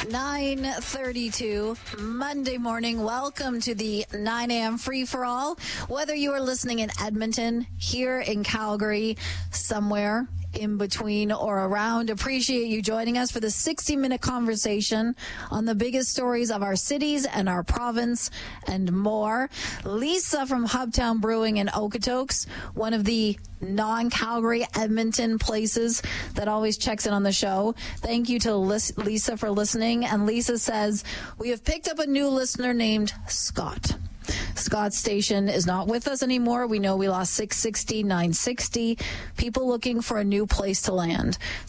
9:32 Monday morning. Welcome to the 9 a.m. free-for-all. Whether you are listening in Edmonton, here in Calgary, somewhere in between or around, appreciate you joining us for the 60-minute conversation on the biggest stories of our cities and our province and more. Lisa from Hubtown Brewing in Okotoks, one of the non-Calgary Edmonton places that always checks in on the show. Thank you to Lisa for listening. And Lisa says, we have picked up a new listener named Scott. Scott's station is not with us anymore. We know we lost 660, 960. People looking for a new place to land.